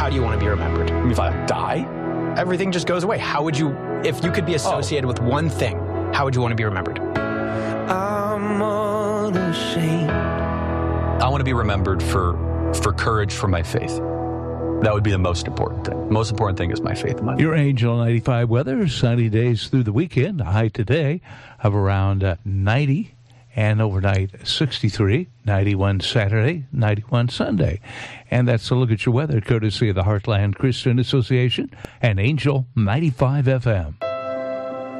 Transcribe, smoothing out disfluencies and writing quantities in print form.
how do you want to be remembered? If I die? Everything just goes away. How would you, if you could be associated with one thing, how would you want to be remembered? I'm unashamed. I want to be remembered for courage for my faith. That would be the most important thing. Most important thing is my faith. Your Angel 95 weather, sunny days through the weekend. A high today of around 90 and overnight 63, 91 Saturday, 91 Sunday. And that's a look at your weather courtesy of the Heartland Christian Association and Angel 95 FM.